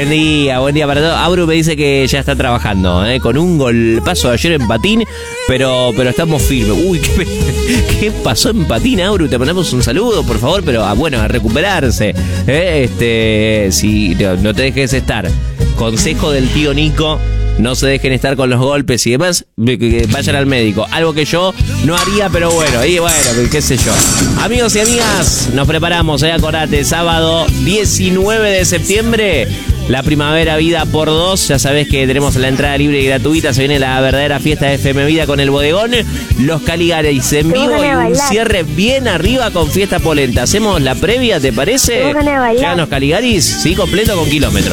Buen día para todos. Auro me dice que ya está trabajando, con un golpazo ayer en patín, pero estamos firmes. Uy, ¿qué pasó en patín, Auro? Te mandamos un saludo, por favor, pero bueno, a recuperarse. Si no te dejes estar. Consejo del tío Nico. No se dejen estar con los golpes y demás, que vayan al médico. Algo que yo no haría, pero bueno, qué sé yo. Amigos y amigas, nos preparamos, acordate, sábado 19 de septiembre, la Primavera Vida por 2. Ya sabés que tenemos la entrada libre y gratuita. Se viene la verdadera fiesta de FM Vida con el bodegón, los Caligaris en vivo y un cierre bien arriba con Fiesta Polenta. Hacemos la previa, ¿te parece? Llegan los Caligaris, sí, completo con kilómetros.